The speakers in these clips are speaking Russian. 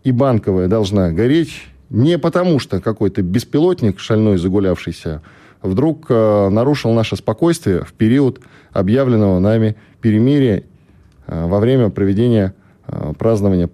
и Банковая должна гореть не потому, что какой-то беспилотник шальной загулявшийся вдруг нарушил наше спокойствие в период объявленного нами перемирия во время проведения празднования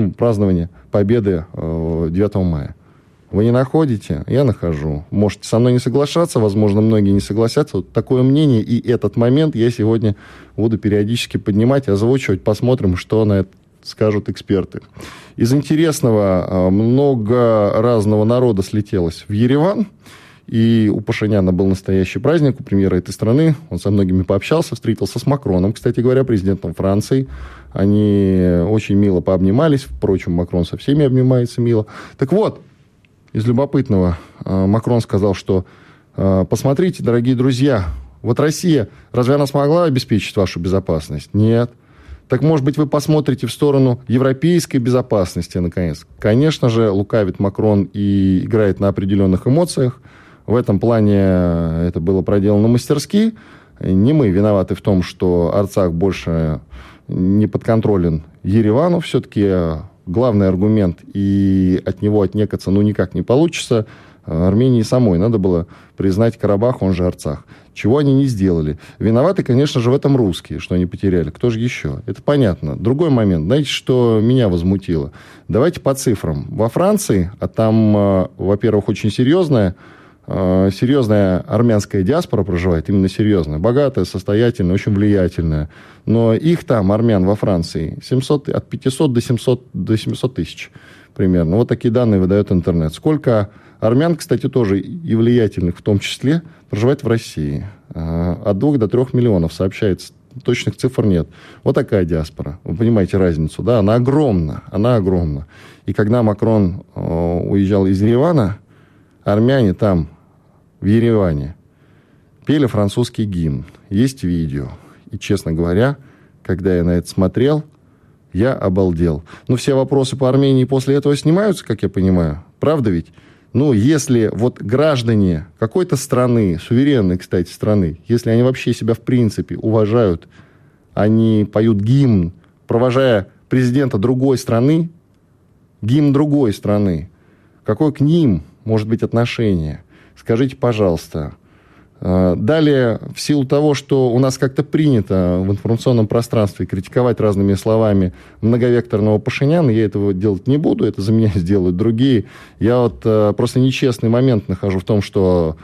Победы 9 мая. Вы не находите? Я нахожу. Можете со мной не соглашаться, возможно, многие не согласятся. Вот такое мнение, и этот момент я сегодня буду периодически поднимать, озвучивать, посмотрим, что на это скажут эксперты. Из интересного, много разного народа слетелось в Ереван, и у Пашиняна был настоящий праздник, у премьера этой страны. Он со многими пообщался, встретился с Макроном, кстати говоря, президентом Франции. Они очень мило пообнимались. Впрочем, Макрон со всеми обнимается мило. Так вот, из любопытного Макрон сказал, что посмотрите, дорогие друзья, вот Россия, разве она смогла обеспечить вашу безопасность? Нет. Так, может быть, вы посмотрите в сторону европейской безопасности, наконец. Конечно же, лукавит Макрон и играет на определенных эмоциях. В этом плане это было проделано мастерски. Не мы виноваты в том, что Арцах больше не подконтролен Еревану. Все-таки главный аргумент, и от него отнекаться никак не получится. Армении самой надо было признать Карабах, он же Арцах. Чего они не сделали. Виноваты, конечно же, в этом русские, что они потеряли. Кто же еще? Это понятно. Другой момент. Знаете, что меня возмутило? Давайте по цифрам. Во Франции, а там, во-первых, очень серьезная армянская диаспора проживает, именно серьезная, богатая, состоятельная, очень влиятельная. Но их там, армян во Франции, от 500 до 700 тысяч примерно. Вот такие данные выдает интернет. Сколько армян, кстати, тоже и влиятельных в том числе, проживает в России? От 2 до 3 миллионов сообщается. Точных цифр нет. Вот такая диаспора. Вы понимаете разницу, да? Она огромна. И когда Макрон уезжал из Еревана, армяне там, в Ереване, пели французский гимн. Есть видео. И, честно говоря, когда я на это смотрел, я обалдел. Все вопросы по Армении после этого снимаются, как я понимаю. Правда ведь? Если вот граждане какой-то страны, суверенной, кстати, страны, если они вообще себя в принципе уважают, они поют гимн, провожая президента другой страны, гимн другой страны, какое к ним может быть отношение? Скажите, пожалуйста. Далее, в силу того, что у нас как-то принято в информационном пространстве критиковать разными словами многовекторного Пашиняна, я этого делать не буду, это за меня сделают другие. Я просто нечестный момент нахожу в том, что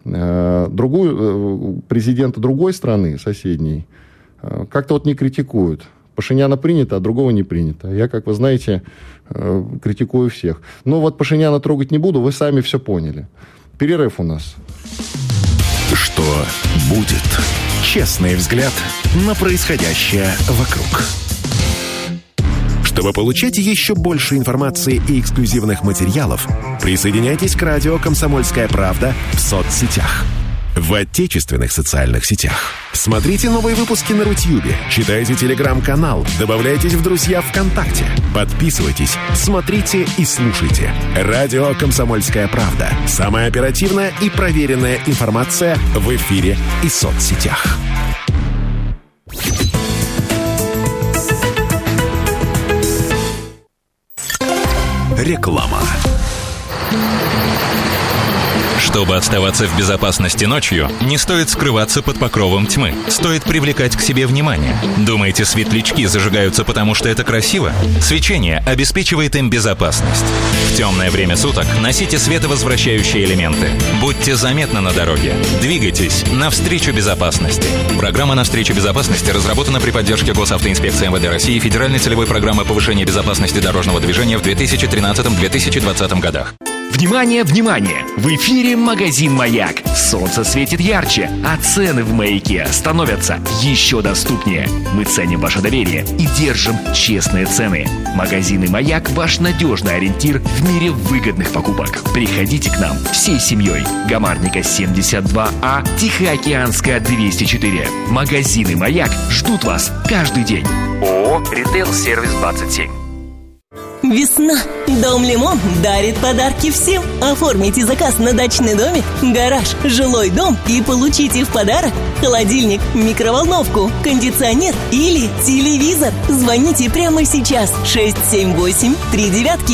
президента другой страны, соседней, как-то не критикуют. Пашиняна принято, а другого не принято. Я, как вы знаете, критикую всех. Но Пашиняна трогать не буду, вы сами все поняли. Перерыв у нас. Что будет? Честный взгляд на происходящее вокруг. Чтобы получать еще больше информации и эксклюзивных материалов, присоединяйтесь к радио «Комсомольская правда» в соцсетях. В отечественных социальных сетях. Смотрите новые выпуски на Рутьюбе, читайте телеграм-канал, добавляйтесь в друзья ВКонтакте, подписывайтесь, смотрите и слушайте. Радио «Комсомольская правда». Самая оперативная и проверенная информация в эфире и соцсетях. Реклама. Чтобы оставаться в безопасности ночью, не стоит скрываться под покровом тьмы. Стоит привлекать к себе внимание. Думаете, светлячки зажигаются потому, что это красиво? Свечение обеспечивает им безопасность. В темное время суток носите световозвращающие элементы. Будьте заметны на дороге. Двигайтесь навстречу безопасности. Программа «Навстречу безопасности» разработана при поддержке Госавтоинспекции МВД России и Федеральной целевой программы повышения безопасности дорожного движения в 2013-2020 годах. Внимание, внимание! В эфире магазин «Маяк». Солнце светит ярче, а цены в «Маяке» становятся еще доступнее. Мы ценим ваше доверие и держим честные цены. Магазины «Маяк» – ваш надежный ориентир в мире выгодных покупок. Приходите к нам всей семьей. Гамарника 72А, Тихоокеанская 204. Магазины «Маяк» ждут вас каждый день. ООО «Ритейл Сервис 27». Весна. Дом Лимон дарит подарки всем. Оформите заказ на дачный домик, гараж, жилой дом и получите в подарок холодильник, микроволновку, кондиционер или телевизор. Звоните прямо сейчас. 678-39